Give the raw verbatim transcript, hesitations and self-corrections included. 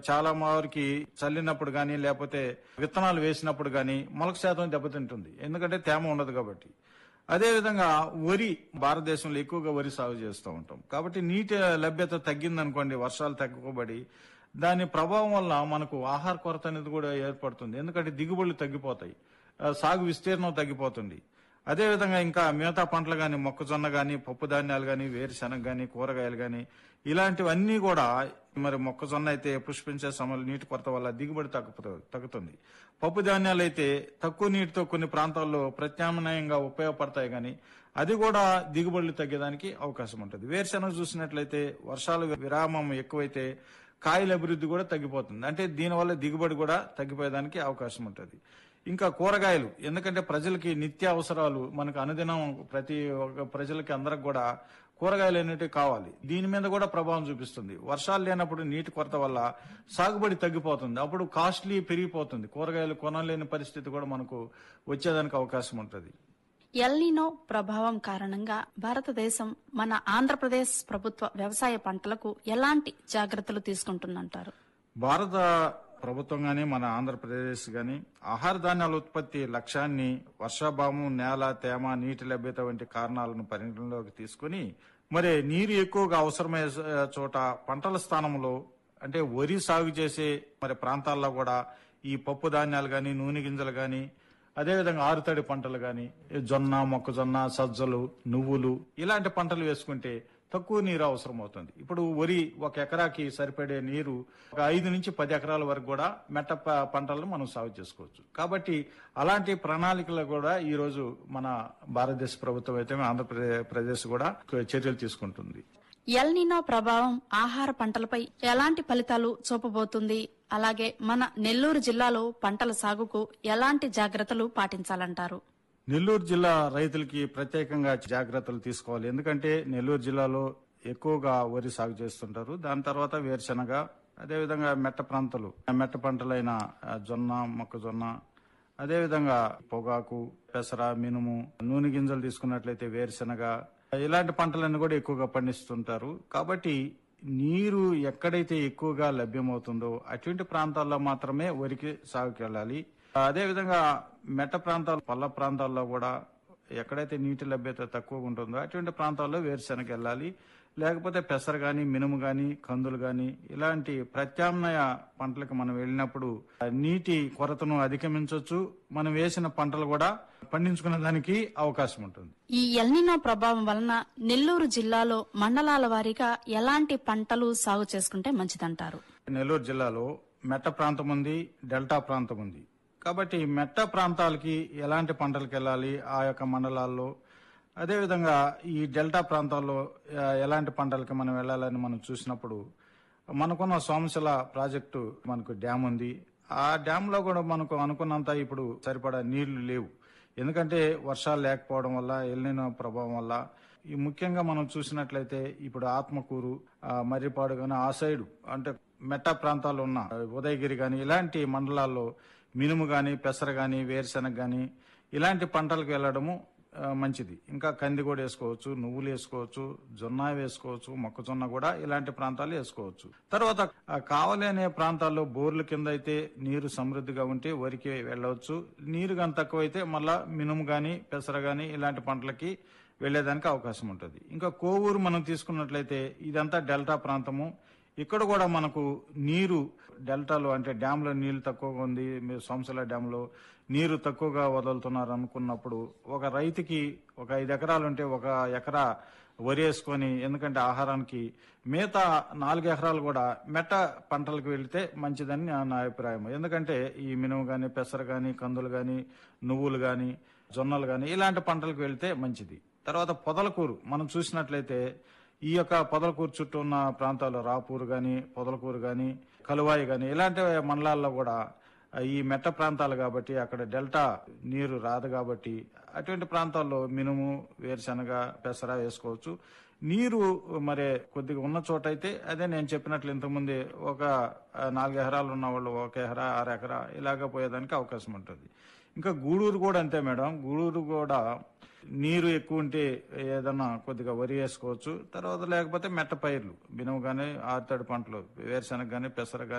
చాలా వారికి చల్లినప్పుడు గాని లేకపోతే విత్తనాలు వేసినప్పుడు గాని మొలక శాతం దెబ్బతింటుంది. ఎందుకంటే తేమ ఉండదు కాబట్టి. అదేవిధంగా వరి భారతదేశంలో ఎక్కువగా వరి సాగు చేస్తూ ఉంటాం. కాబట్టి నీటి లభ్యత తగ్గిందనుకోండి, వర్షాలు తగ్గబడి దాని ప్రభావం వల్ల మనకు ఆహార కొరత అనేది కూడా ఏర్పడుతుంది. ఎందుకంటే దిగుబడులు తగ్గిపోతాయి, ఆ, సాగు విస్తీర్ణం తగ్గిపోతుంది. అదేవిధంగా ఇంకా మిగతా పంటలు గాని, మొక్కజొన్న గాని, పప్పు ధాన్యాలు గాని, వేరుశెనగ గాని, కూరగాయలు గాని ఇలాంటివన్నీ కూడా మరి మొక్కజొన్న అయితే పుష్పించే సమయంలో నీటి కొరత వల్ల దిగుబడి తగ్గుతుంది తగ్గుతుంది పప్పు ధాన్యాలు అయితే తక్కువ నీటితో కొన్ని ప్రాంతాల్లో ప్రత్యామ్నాయంగా ఉపయోగపడతాయి కానీ అది కూడా దిగుబడులు తగ్గేదానికి అవకాశం ఉంటుంది. వేరుశెనగ చూసినట్లయితే వర్షాలు విరామం ఎక్కువైతే కాయల అభివృద్ధి కూడా తగ్గిపోతుంది. అంటే దీనివల్ల దిగుబడి కూడా తగ్గిపోయేదానికి అవకాశం ఉంటుంది. ఇంకా కూరగాయలు, ఎందుకంటే ప్రజలకి నిత్య అవసరాలు మనకు అనుదినం ప్రతి ఒక్క ప్రజలకి అందరికి కూడా కూరగాయలు అనేటివి కావాలి. దీని మీద కూడా ప్రభావం చూపిస్తుంది. వర్షాలు లేనప్పుడు నీటి కొరత వల్ల సాగుబడి తగ్గిపోతుంది. అప్పుడు కాస్ట్లీ పెరిగిపోతుంది. కూరగాయలు కొనలేని పరిస్థితి కూడా మనకు వచ్చేదానికి అవకాశం ఉంటుంది. ఎల్నినో ప్రభావం కారణంగా భారతదేశం మన ఆంధ్రప్రదేశ్ ప్రభుత్వ వ్యవసాయ పంటలకు ఎలాంటి జాగ్రత్తలు తీసుకుంటుందంటారు? భారత ప్రభుత్వం గాని మన ఆంధ్రప్రదేశ్ గాని ఆహార ధాన్యాల ఉత్పత్తి లక్ష్యాన్ని వర్షాభావం, నేల తేమ, నీటి లభ్యత వంటి కారణాలను పరిగణలోకి తీసుకుని మరి నీరు ఎక్కువగా అవసరమయ్యే చోట పంటల స్థానంలో అంటే వరి సాగు చేసే మరి ప్రాంతాల్లో కూడా ఈ పప్పు ధాన్యాలు గాని, నూనె గింజలు గాని, అదేవిధంగా ఆరుతడి పంటలు గాని, జొన్న, మొక్కజొన్న, సజ్జలు, నువ్వులు ఇలాంటి పంటలు వేసుకుంటే తక్కువ నీరు అవసరం అవుతుంది. ఇప్పుడు వరి ఒక ఎకరాకి సరిపడే నీరు ఒక ఐదు నుంచి పది ఎకరాల వరకు కూడా మెట్ట ప- పంటలను మనం సాగు చేసుకోవచ్చు. కాబట్టి అలాంటి ప్రణాళికలు కూడా ఈ రోజు మన భారతదేశ ప్రభుత్వం అయితే ఆంధ్రప్రదేశ్ కూడా చర్యలు తీసుకుంటుంది. ఎల్నినో ప్రభావం ఆహార పంటలపై ఎలాంటి ఫలితాలు చూపబోతుంది? అలాగే మన నెల్లూరు జిల్లాలో పంటల సాగుకు ఎలాంటి జాగ్రత్తలు పాటించాలంటారు? నెల్లూరు జిల్లా రైతులకి ప్రత్యేకంగా జాగ్రత్తలు తీసుకోవాలి. ఎందుకంటే నెల్లూరు జిల్లాలో ఎక్కువగా వరి సాగు చేస్తుంటారు. దాని తర్వాత వేరుశెనగ, అదేవిధంగా మెట్ట ప్రాంతాలు, మెట్ట పంటలైన ఆ, జొన్న, మొక్కజొన్న, అదేవిధంగా పొగాకు, పెసర, మినుము, నూనె గింజలు తీసుకున్నట్లయితే వేరుశెనగ ఇలాంటి పంటలన్నీ కూడా ఎక్కువగా పండిస్తుంటారు. కాబట్టి నీరు ఎక్కడైతే ఎక్కువగా లభ్యమవుతుందో అటువంటి ప్రాంతాల్లో మాత్రమే వరికి సాగుకి వెళ్ళాలి. అదేవిధంగా మెట్ట ప్రాంతాలు, పల్ల ప్రాంతాల్లో కూడా ఎక్కడైతే నీటి లభ్యత తక్కువగా ఉంటుందో అటువంటి ప్రాంతాల్లో వేరుశెనగ వెళ్ళాలి. లేకపోతే పెసర గాని, మినుము గాని, కందులు గాని ఇలాంటి ప్రత్యామ్నాయ పంటలకు మనం వెళ్ళినప్పుడు నీటి కొరతను అధిగమించవచ్చు. మనం వేసిన పంటలు కూడా పండించుకునే దానికి అవకాశం ఉంటుంది. ఈ ఎల్నినో ప్రభావం వలన నెల్లూరు జిల్లాలో మండలాల వారీగా ఎలాంటి పంటలు సాగు చేసుకుంటే మంచిదంటారు? నెల్లూరు జిల్లాలో మెట్ట ప్రాంతం ఉంది, డెల్టా ప్రాంతం ఉంది. కాబట్టి మెట్ట ప్రాంతాలకి ఎలాంటి పంటలకు వెళ్ళాలి ఆ యొక్క మండలాల్లో, అదేవిధంగా ఈ డెల్టా ప్రాంతాల్లో ఆ, ఎలాంటి పంటలకి మనం వెళ్ళాలని మనం చూసినప్పుడు మనకున్న సోమశిల ప్రాజెక్టు మనకు డ్యామ్ ఉంది. ఆ డ్యామ్ లో కూడా మనకు అనుకున్నంత ఇప్పుడు సరిపడా నీళ్లు లేవు. ఎందుకంటే వర్షాలు లేకపోవడం వల్ల, ఎల్నినో ప్రభావం వల్ల. ఈ ముఖ్యంగా మనం చూసినట్లయితే ఇప్పుడు ఆత్మకూరు, ఆ, మర్రిపాడు గాని ఆ సైడు అంటే మెట్ట ప్రాంతాల్లో ఉన్న ఉదయగిరి గాని ఇలాంటి మండలాల్లో మినుము గాని, పెసర గాని, వేరుశెనగ గాని ఇలాంటి పంటలకు వెళ్ళడము ఆ, మంచిది. ఇంకా కంది కూడా వేసుకోవచ్చు, నువ్వులు వేసుకోవచ్చు, జొన్న వేసుకోవచ్చు, మొక్కజొన్న కూడా ఇలాంటి ప్రాంతాలు వేసుకోవచ్చు. తర్వాత ఆ, కావలి అనే ప్రాంతాల్లో బోర్ల కింద అయితే నీరు సమృద్ధిగా ఉంటే వరికి వెళ్ళవచ్చు. నీరు కానీ తక్కువైతే మళ్ళా మినుము గాని, పెసర గాని ఇలాంటి పంటలకి వెళ్లేదానికి అవకాశం ఉంటుంది. ఇంకా కోవూరు మనం తీసుకున్నట్లయితే ఇదంతా డెల్టా ప్రాంతము. ఇక్కడ కూడా మనకు నీరు డెల్టాలో అంటే డ్యామ్ లో నీళ్లు తక్కువగా ఉంది, మీరు సోమశిల డ్యామ్ లో నీరు తక్కువగా వదులుతున్నారు అనుకున్నప్పుడు ఒక రైతుకి ఒక ఐదు ఎకరాలు ఉంటే ఒక ఎకరా వరి వేసుకొని, ఎందుకంటే ఆహారానికి మిగతా నాలుగు ఎకరాలు కూడా మెట్ట పంటలకు వెళితే మంచిదని నా నా అభిప్రాయం. ఎందుకంటే ఈ మినుము గాని, పెసర గాని, కందులు గాని, నువ్వులు గాని, జొన్నలు గాని ఇలాంటి పంటలకు వెళితే మంచిది. తర్వాత పొదలకూరు మనం చూసినట్లయితే ఈ యొక్క పొదలకూరు చుట్టూ ఉన్న ప్రాంతాల్లో రాపూరు గాని, పొదలకూరు గాని, కలువాయి గాని ఇలాంటి మండలాల్లో కూడా ఈ మెట్ట ప్రాంతాలు కాబట్టి అక్కడ డెల్టా నీరు రాదు కాబట్టి అటువంటి ప్రాంతాల్లో మినుము, వేరుశెనగ, పెసర వేసుకోవచ్చు. నీరు మరి కొద్దిగా ఉన్న చోట అయితే అదే నేను చెప్పినట్లు ఇంతకుముందే ఒక ఆ, నాలుగు ఎకరాలు ఉన్న వాళ్ళు ఒక ఎకరా, ఆరు ఎకరా ఇలాగ పోయేదానికి అవకాశం ఉంటుంది. ఇంకా గూడూరు కూడా అంతే మేడం. గూడూరు కూడా నీరు ఎక్కువ ఉంటే ఏదన్నా కొద్దిగా వరి వేసుకోవచ్చు. తర్వాత లేకపోతే మెట్ట పైర్లు, మినుము గాని, ఆరుతడి పంటలు, వేరుశెనగ గాని, పెసర గాని